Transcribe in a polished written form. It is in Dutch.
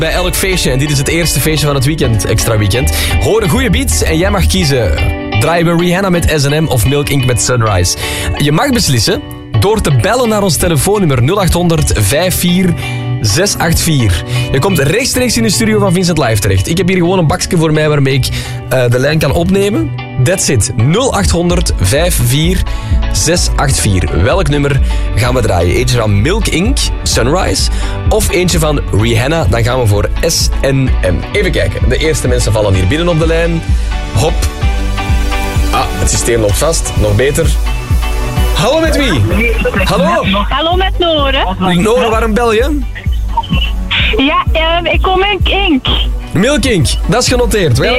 Bij elk feestje, en dit is het eerste feestje van het weekend, extra weekend, horen goede beats en jij mag kiezen. Draaien we Rihanna met S&M of Milk Inc. met Sunrise. Je mag beslissen door te bellen naar ons telefoonnummer 0800 54 684. Je komt rechtstreeks in de studio van Vincent Live terecht. Ik heb hier gewoon een bakje voor mij waarmee ik de lijn kan opnemen. That's it. 0800 54 684. Welk nummer gaan we draaien? Eentje van Milk Inc., Sunrise, of eentje van Rihanna? Dan gaan we voor S&M. Even kijken. De eerste mensen vallen hier binnen op de lijn. Hop. Ah, het systeem loopt vast. Nog beter. Hallo, met wie? Hallo? Hallo, met Noren. Noren, waarom bel je? Ja, ik kom in Inc. Milk Inc., dat is genoteerd. Wij